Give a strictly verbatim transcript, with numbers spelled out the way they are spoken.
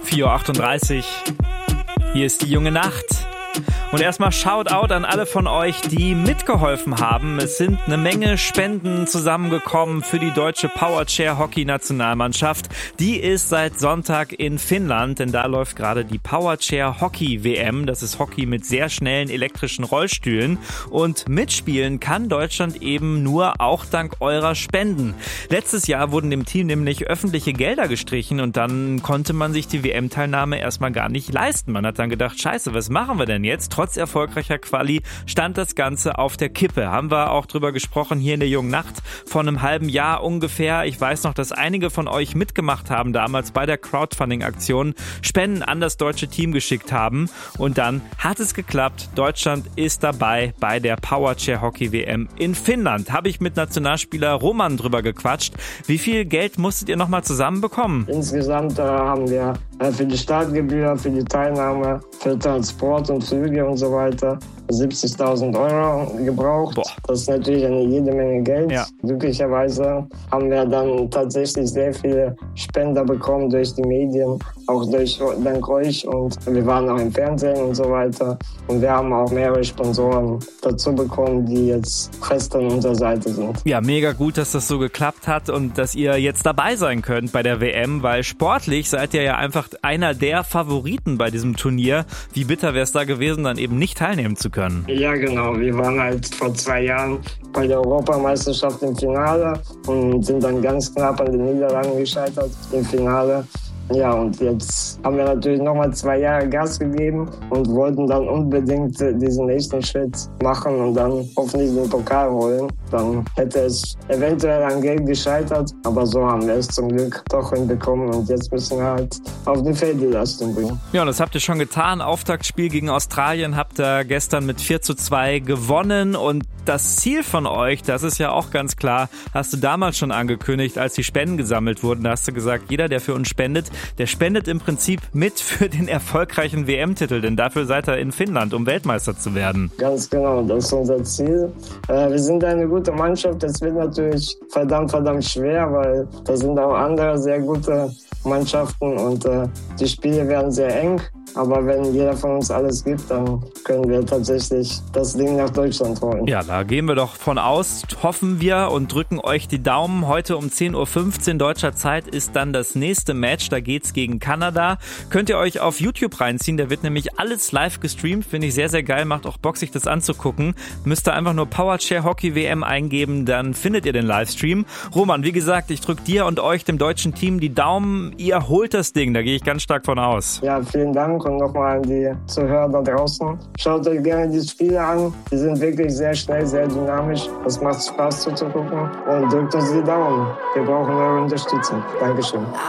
vier Uhr achtunddreißig. Hier ist die junge Nacht. Und erstmal Shoutout an alle von euch, die mitgeholfen haben. Es sind eine Menge Spenden zusammengekommen für die deutsche Powerchair-Hockey-Nationalmannschaft. Die ist seit Sonntag in Finnland, denn da läuft gerade die Powerchair-Hockey-W M. Das ist Hockey mit sehr schnellen elektrischen Rollstühlen. Und mitspielen kann Deutschland eben nur auch dank eurer Spenden. Letztes Jahr wurden dem Team nämlich öffentliche Gelder gestrichen und dann konnte man sich die W M-Teilnahme erstmal gar nicht leisten. Man hat dann gedacht, scheiße, was machen wir denn jetzt? Trotz erfolgreicher Quali stand das Ganze auf der Kippe. Haben wir auch drüber gesprochen hier in der jungen Nacht vor einem halben Jahr ungefähr. Ich weiß noch, dass einige von euch mitgemacht haben damals bei der Crowdfunding-Aktion, Spenden an das deutsche Team geschickt haben und dann hat es geklappt. Deutschland ist dabei bei der Powerchair-Hockey-W M in Finnland. Habe ich mit Nationalspieler Roman drüber gequatscht. Wie viel Geld musstet ihr nochmal zusammenbekommen? Insgesamt äh, haben wir äh, für die Startgebühr, für die Teilnahme, für Transport und Flüge und so weiter siebzigtausend Euro gebraucht. Boah. Das ist natürlich eine jede Menge Geld. Ja. Glücklicherweise haben wir dann tatsächlich sehr viele Spender bekommen durch die Medien, auch durch dank euch, und wir waren auch im Fernsehen und so weiter. Und wir haben auch mehrere Sponsoren dazu bekommen, die jetzt fest an unserer Seite sind. Ja, mega gut, dass das so geklappt hat und dass ihr jetzt dabei sein könnt bei der W M, weil sportlich seid ihr ja einfach einer der Favoriten bei diesem Turnier. Wie bitter wäre es da gewesen, dann eben nicht teilnehmen zu können? Ja, genau. Wir waren halt vor zwei Jahren bei der Europameisterschaft im Finale und sind dann ganz knapp an den Niederlanden gescheitert im Finale. Ja, und jetzt haben wir natürlich nochmal zwei Jahre Gas gegeben und wollten dann unbedingt diesen nächsten Schritt machen und dann hoffentlich den Pokal holen. Dann hätte es eventuell an Geld gescheitert, aber so haben wir es zum Glück doch hinbekommen und jetzt müssen wir halt auf die Feldleistung bringen. Ja, und das habt ihr schon getan. Auftaktspiel gegen Australien habt ihr gestern mit vier zu zwei gewonnen und das Ziel von euch, das ist ja auch ganz klar, hast du damals schon angekündigt, als die Spenden gesammelt wurden. Da hast du gesagt, jeder, der für uns spendet, der spendet im Prinzip mit für den erfolgreichen W M-Titel, denn dafür seid ihr in Finnland, um Weltmeister zu werden. Ganz genau, das ist unser Ziel. Äh, wir sind eine gute Mannschaft, das wird natürlich verdammt, verdammt schwer, weil da sind auch andere sehr gute Mannschaften und äh, die Spiele werden sehr eng. Aber wenn jeder von uns alles gibt, dann können wir tatsächlich das Ding nach Deutschland holen. Ja, da gehen wir doch von aus, hoffen wir und drücken euch die Daumen. Heute um zehn Uhr fünfzehn deutscher Zeit ist dann das nächste Match. Da geht's gegen Kanada. Könnt ihr euch auf YouTube reinziehen. Da wird nämlich alles live gestreamt. Finde ich sehr, sehr geil. Macht auch Bock, sich das anzugucken. Müsst ihr einfach nur Powerchair Hockey W M eingeben, dann findet ihr den Livestream. Roman, wie gesagt, ich drücke dir und euch, dem deutschen Team, die Daumen. Ihr holt das Ding. Da gehe ich ganz stark von aus. Ja, vielen Dank. Und nochmal an die Zuhörer da draußen. Schaut euch gerne die Spiele an. Die sind wirklich sehr schnell, sehr dynamisch. Das macht Spaß zuzugucken. Und drückt uns die Daumen. Wir brauchen eure Unterstützung. Dankeschön.